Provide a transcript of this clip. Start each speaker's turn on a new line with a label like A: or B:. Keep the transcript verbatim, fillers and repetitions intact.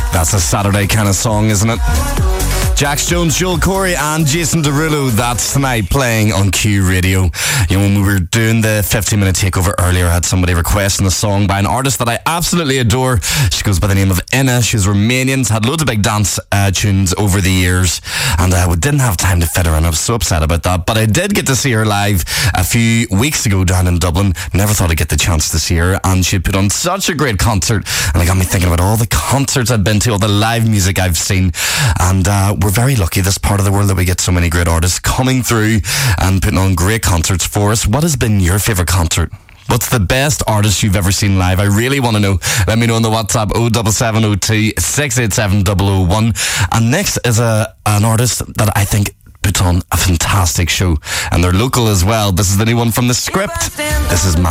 A: That's a Saturday kind of song, isn't it? Jax Jones, Joel Corey and Jason Derulo. That's tonight playing on Q Radio. You know, when we were doing the fifteen minute takeover earlier, I had somebody requesting a song by an artist that I absolutely adore. She goes by the name of Inna. She's Romanian, had loads of big dance uh, tunes over the years, and uh, we didn't have time to fit her in. I was so upset about that, but I did get to see her live a few weeks ago down in Dublin. Never thought I'd get the chance to see her, and she put on such a great concert, and it got me thinking about all the concerts I've been to, all the live music I've seen, and uh, we're very lucky, this part of the world, that we get so many great artists coming through and putting on great concerts for us. What has been your favourite concert? What's the best artist you've ever seen live? I really want to know. Let me know on the WhatsApp oh seven seven oh two, six eight seven oh oh one. And next is a an artist that I think puts on a fantastic show, and they're local as well. This is the new one from The Script. This is